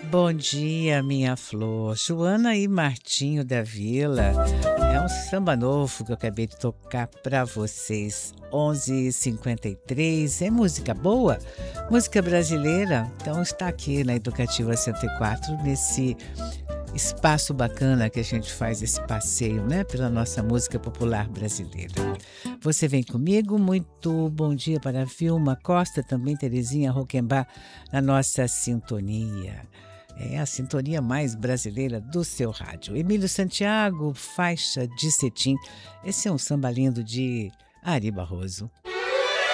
Bom dia, minha flor. Joana e Martinho da Vila. É um samba novo que eu acabei de tocar para vocês. 11:53. É música boa? Música brasileira? Então está aqui na Educativa 104, nesse espaço bacana que a gente faz esse passeio, né, pela nossa música popular brasileira. Você vem comigo? Muito bom dia para Vilma Costa, também Terezinha Roquembar, na nossa sintonia. É a sintonia mais brasileira do seu rádio. Emílio Santiago, faixa de cetim. Esse é um samba lindo de Ari Barroso.